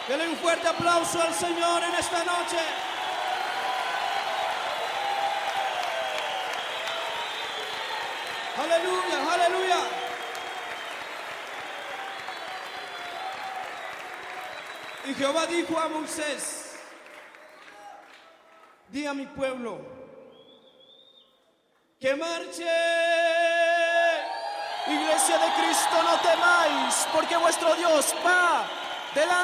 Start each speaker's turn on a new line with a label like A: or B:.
A: Dele un fuerte aplauso al Señor en esta noche. Aleluya, aleluya. Y Jehová dijo a Moisés: di a mi pueblo que marche. Iglesia de Cristo, no temáis, porque vuestro Dios va delante.